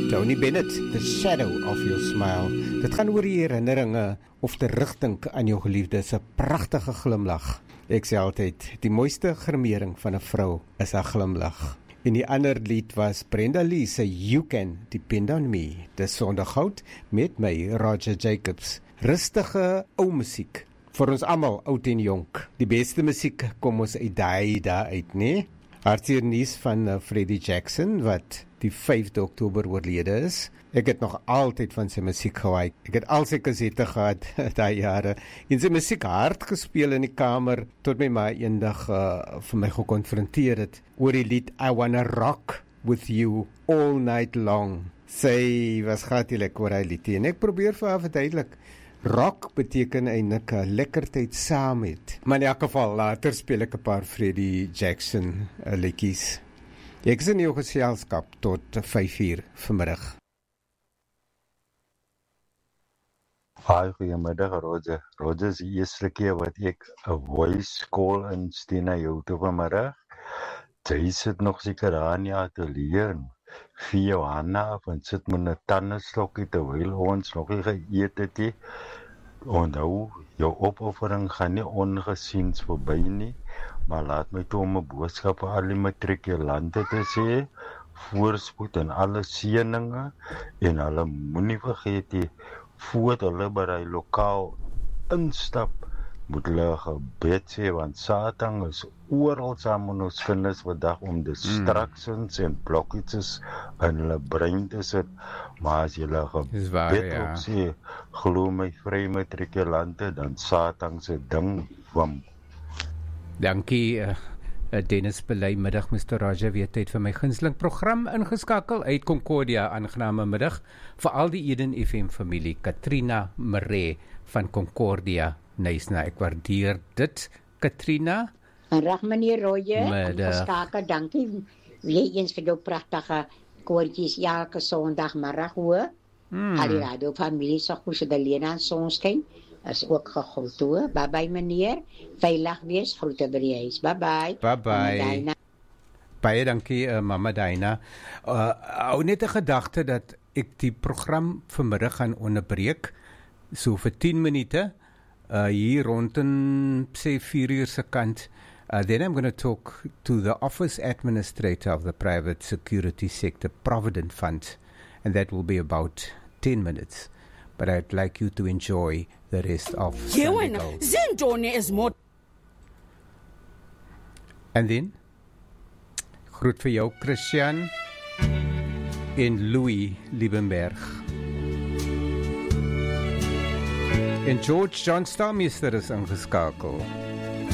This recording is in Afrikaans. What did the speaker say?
Tony Bennett, The Shadow of Your Smile. Dit gaan oor die herinneringe of terugdink aan jou geliefde se pragtige glimlag. Ek sê altyd, die mooiste grimering van 'n vrou is haar glimlag. En die ander lied was Brenda Lee se You Can Depend on Me. Dis Sondaghout met my, Roger Jacobs. Rustige ou musiek vir ons almal, oud en jonk. Die beste musiek kom ons uit daai uit, nee? Hartseer nuus van Freddie Jackson wat die 5de Oktober oorlede is. Ek het nog altyd van sy musiek gehou. Ek het al sy kasette gehad daai jare. En sy musiek hard gespeel in die kamer tot my ma eendag vir my gekonfronteer het oor die lied I Wanna Rock With You All Night Long. Sy was gatielik oor hy lied en ek probeer vir haar verduidelik. Rock beteken eintlik 'n lekker tyd saam het. Maar in elk geval, later speel ek 'n paar Freddie Jackson liedjies. Ek is in jou geselskap tot 5:00 vanmiddag. Hi, goeiemiddag Roger. Roger is die eerste keer wat ek 'n voice call instuur na jou toe vanmiddag. Jy sit nog seker aan die atelier en vir jou hande af en sit met 'n tandestokkie terwyl ons nog nie geëet het nie. Onthou, jou opoffering gaan nie ongesiens verby nie, maar laat my toe om 'n boodskap aan al die matrikulante te sê, voorspoed en alle seëninge, en hulle moenie vergeet nie, voordat hulle by die lokaal instap, moet hulle gebed sê, want Satan is oral saam met ons kinders vandag om distractions en blokkies in hulle brein te sit, maar as julle gebed ook sê, glo my vry matrikulante, dan Satan se ding van. Dankie, Dennis Belay, middag Mr. Raja, weer tyd vir my gunsteling program ingeskakel uit Concordia, aangename middag, vir al die Eden FM familie, Katrina Maree van Concordia, Nysna, ek waardeer dit, Katrina. Reg meneer Roje, geskakel, dankie, weer eens vir jou prachtige koortjies, elke sondagmiddag hoor, al die radio familie, so goed so de Lena en Sonskyn, is ook gegroet hoor, bye bye meneer, veilig wees, groete by die huis, bye bye. Bye bye. Baie dankie Mama Daina. Hou net 'n gedagte dat ek die program vanmiddag gaan onderbreek, so vir 10 minute, hier rondom sê 4:00 se kant. Then I'm going to talk to the office administrator of the private security sector Provident Fund, and that will be about 10 minutes. But I'd like you to enjoy the rest of Sunday Gold. And then, groet vir jou Christian en Louis Liebenberg. En George John Stammeester is ingeskakel.